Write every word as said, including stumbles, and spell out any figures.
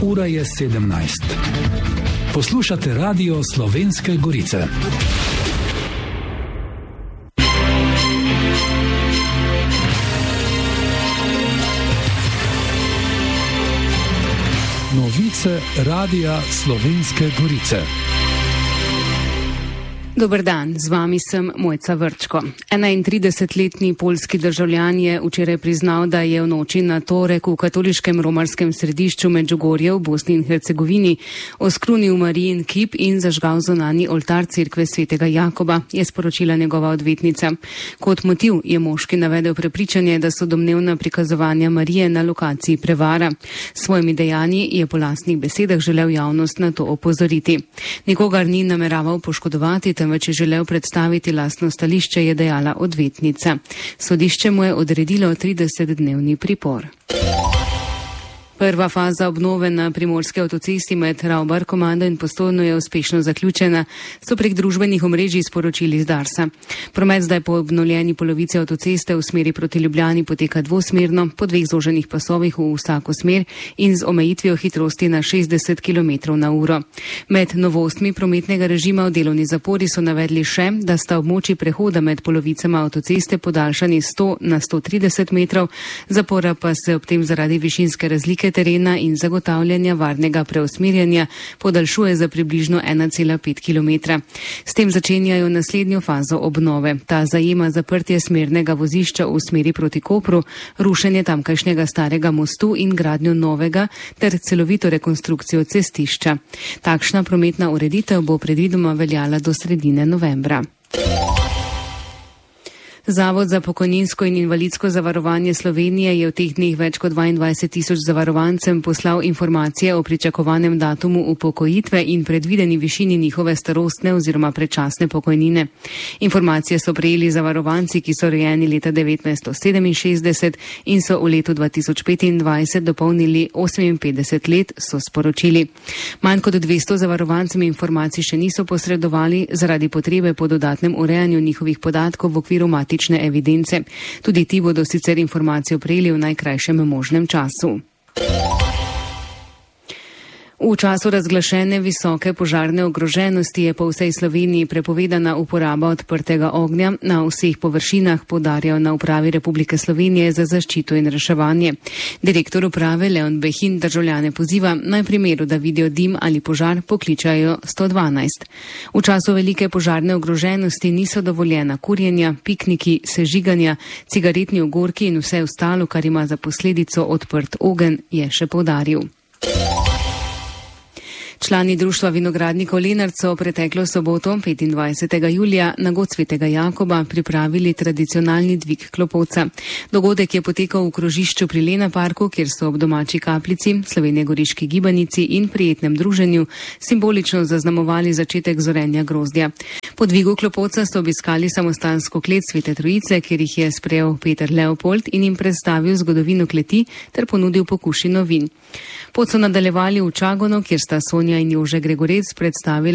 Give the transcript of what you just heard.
Ura je sedemnajst. Poslušate Radio Slovenske Gorice. Novice Radia Slovenske Gorice. Dober dan, z vami sem Mojca Vrčko. enaintridesetletni poljski državljan je včeraj priznal, da je v noči na torek v katoliškem romarskem središču Medžugorje v Bosni in Hercegovini oskrunil Marijin kip in zažgal zunanji oltar cerkve svetega Jakoba, je sporočila njegova odvetnica. Kot motiv je moški navedel prepričanje, da so domnevna prikazovanja Marije na lokaciji prevara. S svojimi dejanji je po lastnih besedah želel javnost na to opozoriti. Nikogar ni nameraval poškodovati, temveč je želel predstaviti lastno stališče, je dejala odvetnica. Sodišče mu je odredilo tridesetdnevni pripor. Prva faza obnove na primorski avtocesti med Ravbar, Komando in Postojno je uspešno zaključena, so prek družbenih omrežij sporočili z Darsa. Promet zdaj po obnovljeni polovici avtoceste v smeri proti Ljubljani poteka dvosmerno, po dveh zoženih pasovih v vsako smer in z omejitvijo hitrosti na šestdeset kilometrov na uro. Med novostmi prometnega režima v delovni zapori so navedli še, da sta območji prehoda med polovicama avtoceste podaljšani sto na sto trideset metrov, zapora pa se ob tem zaradi višinske razlike terena in zagotavljanja varnega preusmerjanja podaljšuje za približno ena cela pet kilometra. S tem začenjajo naslednjo fazo obnove. Ta zajema zaprtje smernega vozišča v smeri proti Kopru, rušenje tamkajšnjega starega mostu in gradnjo novega ter celovito rekonstrukcijo cestišča. Takšna prometna ureditev bo predvidoma veljala do sredine novembra. Zavod za pokojninsko in invalidsko zavarovanje Slovenije je v teh dneh več kot dvaindvajset tisoč zavarovancem poslal informacije o pričakovanem datumu upokojitve in predvideni višini njihove starostne oziroma predčasne pokojnine. Informacije so prejeli zavarovanci, ki so rojeni leta devetnajststo sedeminšestdeset in so v letu dva tisoč petindvajset dopolnili oseminpetdeset let, so sporočili. Manj kot dvesto zavarovancem informacij še niso posredovali zaradi potrebe po dodatnem urejanju njihovih podatkov v okviru matične evidence. Tudi ti bodo sicer informacijo prejeli v najkrajšem možnem času. V času razglašene visoke požarne ogroženosti je po vsej Sloveniji prepovedana uporaba odprtega ognja na vseh površinah, poudarjajo na Upravi Republike Slovenije za zaščito in reševanje. Direktor uprave Leon Behin državljane poziva, naj v primeru, da vidijo dim ali požar, pokličajo sto dvanajst. V času velike požarne ogroženosti niso dovoljena kurjenja, pikniki, sežiganja, cigaretni ogorki in vse ostalo, kar ima za posledico odprt ogenj, je še poudaril. Člani društva vinogradnikov Lenart so preteklo soboto, petindvajsetega julija, na god svetega Jakoba pripravili tradicionalni dvig klopovca. Dogodek je potekal v krožišču pri Lena parku, kjer so ob domači kapljici, slovenjegoriški gibanici in prijetnem druženju simbolično zaznamovali začetek zorenja grozdja. Po dvigu klopovca so obiskali samostansko klet Svete Trojice, kjer jih je sprejel Peter Leopold in jim predstavil zgodovino kleti ter ponudil pokušino vin. Pot so nadaljevali v Čagonu, kjer sta Sonja in Jože Gregorec predstavili